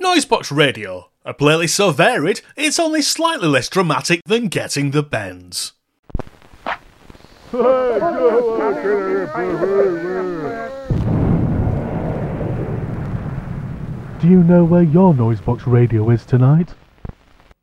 Noisebox Radio, a playlist so varied it's only slightly less dramatic than getting the bends. Do you know where your Noisebox Radio is tonight?